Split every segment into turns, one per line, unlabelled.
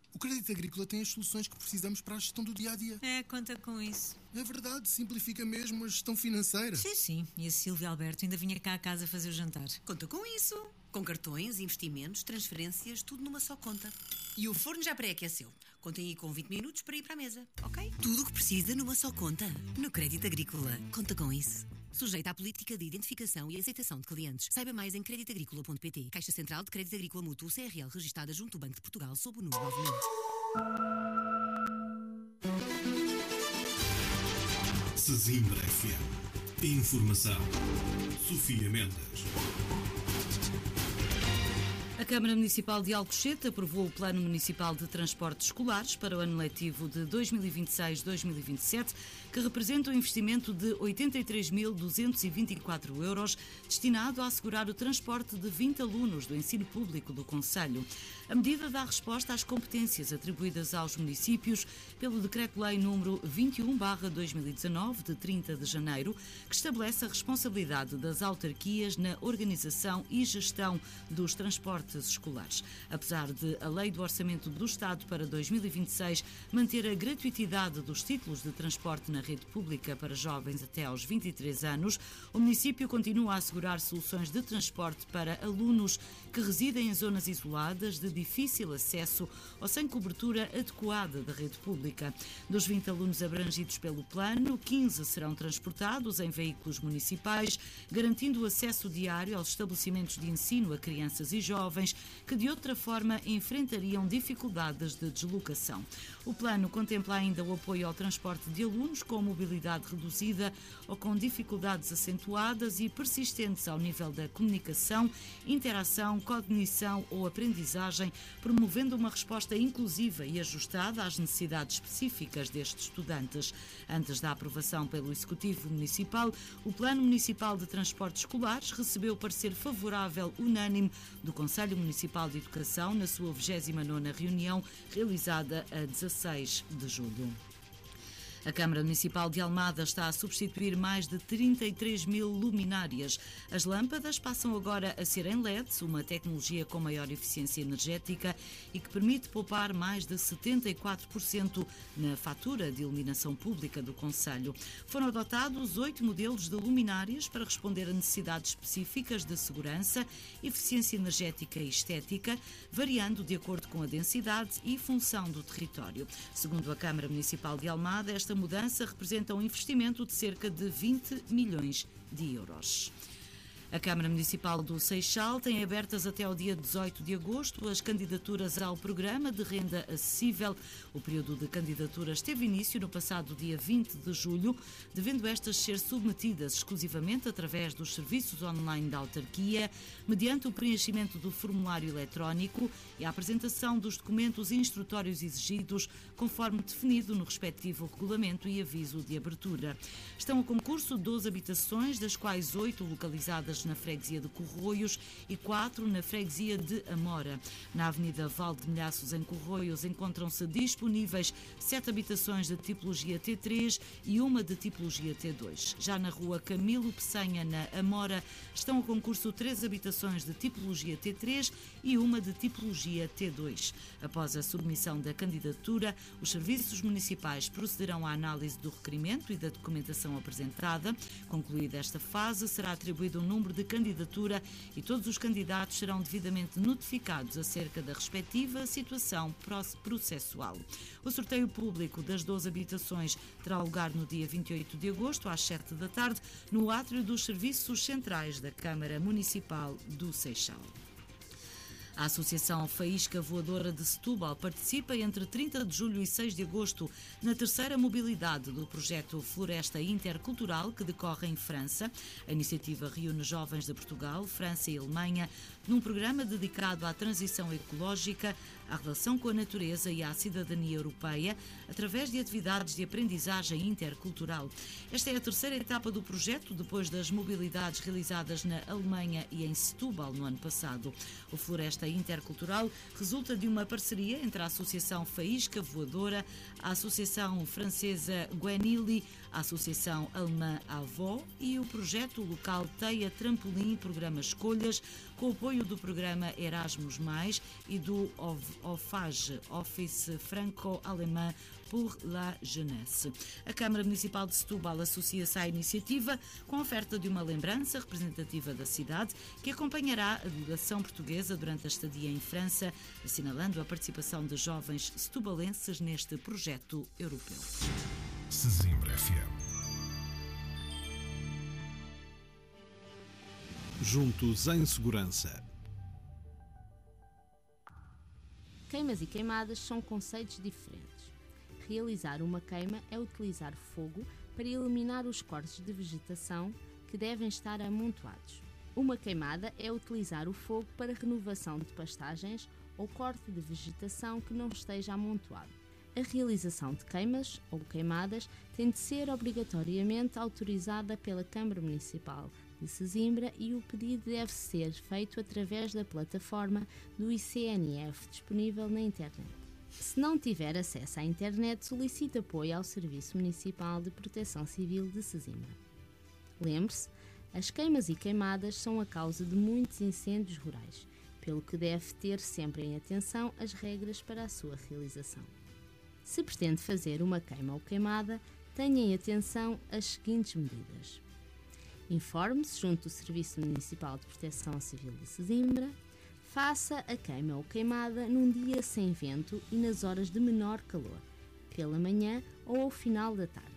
O Crédito Agrícola tem as soluções que precisamos para a gestão do dia-a-dia.
Conta com isso.
É verdade, simplifica mesmo a gestão financeira.
Sim. E a Silvia Alberto ainda vinha cá a casa fazer o jantar.
Conta com isso. Com cartões, investimentos, transferências, tudo numa só conta. E o forno já pré-aqueceu. Contem aí com 20 minutos para ir para a mesa, ok? Tudo o que precisa numa só conta. No Crédito Agrícola. Conta com isso. Sujeita à política de identificação e aceitação de clientes. Saiba mais em creditagricola.pt. Caixa Central de Crédito Agrícola Mútuo CRL, registada junto ao Banco de Portugal sob o número 9000.
Sesimbra FM. Informação. Sofia Mendes.
A Câmara Municipal de Alcochete aprovou o Plano Municipal de Transportes Escolares para o ano letivo de 2026-2027, que representa um investimento de 83.224 euros, destinado a assegurar o transporte de 20 alunos do ensino público do concelho. A medida dá resposta às competências atribuídas aos municípios pelo Decreto-Lei número 21/2019, de 30 de janeiro, que estabelece a responsabilidade das autarquias na organização e gestão dos transportes escolares. Apesar de a Lei do Orçamento do Estado para 2026 manter a gratuitidade dos títulos de transporte na rede pública para jovens até aos 23 anos, o município continua a assegurar soluções de transporte para alunos que residem em zonas isoladas, de difícil acesso ou sem cobertura adequada da rede pública. Dos 20 alunos abrangidos pelo plano, 15 serão transportados em veículos municipais, garantindo o acesso diário aos estabelecimentos de ensino a crianças e jovens que de outra forma enfrentariam dificuldades de deslocação. O plano contempla ainda o apoio ao transporte de alunos com mobilidade reduzida ou com dificuldades acentuadas e persistentes ao nível da comunicação, interação, cognição ou aprendizagem, promovendo uma resposta inclusiva e ajustada às necessidades específicas destes estudantes. Antes da aprovação pelo Executivo Municipal, o Plano Municipal de Transportes Escolares recebeu parecer favorável unânime do Conselho Municipal de Educação na sua 29ª reunião, realizada a 16 de julho. A Câmara Municipal de Almada está a substituir mais de 33 mil luminárias. As lâmpadas passam agora a ser em LED, uma tecnologia com maior eficiência energética e que permite poupar mais de 74% na fatura de iluminação pública do concelho. Foram adotados 8 modelos de luminárias para responder a necessidades específicas de segurança, eficiência energética e estética, variando de acordo com a densidade e função do território. Segundo a Câmara Municipal de Almada, esta mudança representa um investimento de cerca de 20 milhões de euros. A Câmara Municipal do Seixal tem abertas até ao dia 18 de agosto as candidaturas ao Programa de Renda Acessível. O período de candidaturas teve início no passado dia 20 de julho, devendo estas ser submetidas exclusivamente através dos serviços online da autarquia, mediante o preenchimento do formulário eletrónico e a apresentação dos documentos instrutórios exigidos, conforme definido no respectivo regulamento e aviso de abertura. Estão a concurso 12 habitações, das quais 8 localizadas na freguesia de Corroios e 4 na freguesia de Amora. Na Avenida Val de Milhaços, em Corroios, encontram-se disponíveis 7 habitações de tipologia T3 e uma de tipologia T2. Já na Rua Camilo Peçanha, na Amora, estão a concurso 3 habitações de tipologia T3 e uma de tipologia T2. Após a submissão da candidatura, os serviços municipais procederão à análise do requerimento e da documentação apresentada. Concluída esta fase, será atribuído um número de candidatura e todos os candidatos serão devidamente notificados acerca da respectiva situação processual. O sorteio público das 12 habitações terá lugar no dia 28 de agosto, às 7 da tarde, no átrio dos Serviços Centrais da Câmara Municipal do Seixal. A Associação Faísca Voadora de Setúbal participa entre 30 de julho e 6 de agosto na terceira mobilidade do projeto Floresta Intercultural, que decorre em França. A iniciativa reúne jovens de Portugal, França e Alemanha num programa dedicado à transição ecológica, à relação com a natureza e à cidadania europeia, através de atividades de aprendizagem intercultural. Esta é a terceira etapa do projeto, depois das mobilidades realizadas na Alemanha e em Setúbal no ano passado. O Floresta Intercultural resulta de uma parceria entre a Associação Faísca Voadora, a Associação Francesa Guenili, a Associação Alemã Avó e o projeto local Teia Trampolim Programa Escolhas, com o apoio do programa Erasmus+, e do OFAGE, Office Franco-Alemã pour la Jeunesse. A Câmara Municipal de Setúbal associa-se à iniciativa com a oferta de uma lembrança representativa da cidade que acompanhará a delegação portuguesa durante a estadia em França, assinalando a participação de jovens setubalenses neste projeto europeu.
Sesimbra FM. Juntos em segurança.
Queimas e queimadas são conceitos diferentes. Realizar uma queima é utilizar fogo para eliminar os cortes de vegetação que devem estar amontoados. Uma queimada é utilizar o fogo para renovação de pastagens ou corte de vegetação que não esteja amontoado. A realização de queimas ou queimadas tem de ser obrigatoriamente autorizada pela Câmara Municipal de Sesimbra e o pedido deve ser feito através da plataforma do ICNF disponível na internet. Se não tiver acesso à internet, solicite apoio ao Serviço Municipal de Proteção Civil de Sesimbra. Lembre-se, as queimas e queimadas são a causa de muitos incêndios rurais, pelo que deve ter sempre em atenção as regras para a sua realização. Se pretende fazer uma queima ou queimada, tenha em atenção as seguintes medidas. Informe-se junto do Serviço Municipal de Proteção Civil de Sesimbra. Faça a queima ou queimada num dia sem vento e nas horas de menor calor, pela manhã ou ao final da tarde.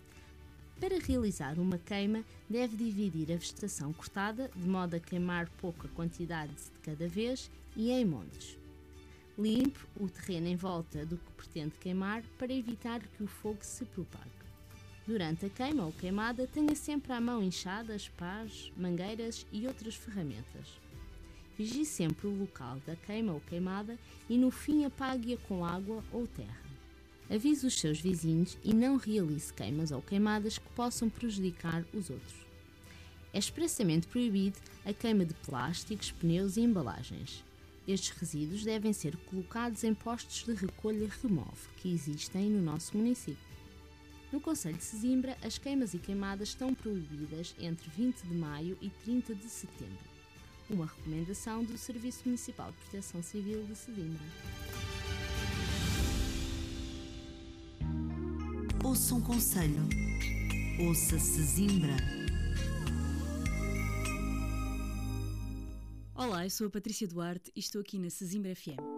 Para realizar uma queima, deve dividir a vegetação cortada, de modo a queimar pouca quantidade de cada vez e em montes. Limpe o terreno em volta do que pretende queimar para evitar que o fogo se propague. Durante a queima ou queimada, tenha sempre à mão enxadas, pás, mangueiras e outras ferramentas. Vigie sempre o local da queima ou queimada e no fim apague-a com água ou terra. Avise os seus vizinhos e não realize queimas ou queimadas que possam prejudicar os outros. É expressamente proibido a queima de plásticos, pneus e embalagens. Estes resíduos devem ser colocados em postos de recolha-remove que existem no nosso município. No concelho de Sesimbra, as queimas e queimadas estão proibidas entre 20 de maio e 30 de setembro. Uma recomendação do Serviço Municipal de Proteção Civil de Sesimbra.
Ouça um conselho. Ouça Sesimbra.
Olá, eu sou a Patrícia Duarte e estou aqui na Sesimbra FM.